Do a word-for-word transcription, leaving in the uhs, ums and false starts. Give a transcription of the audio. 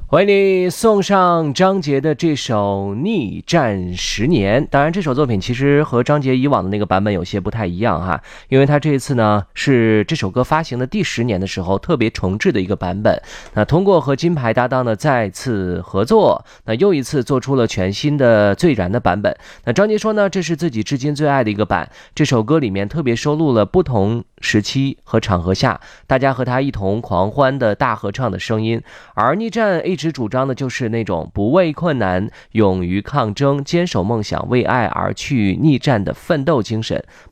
为你送上张杰的这首《逆战十年》。当然这首作品其实和张杰以往的那个版本有些不太一样哈，因为他这一次呢是这首歌发行的第十年的时候特别重制的一个版本。那通过和金牌搭档的再次合作，那又一次做出了全新的最燃的版本。那张杰说呢，这是自己至今最爱的一个版，这首歌里面特别收录了不同时期和场合下大家和他一同狂欢的大合唱的声音。而逆战一直主张的就是那种不畏困难、勇于抗争、坚守梦想、为爱而去逆战的奋斗精神。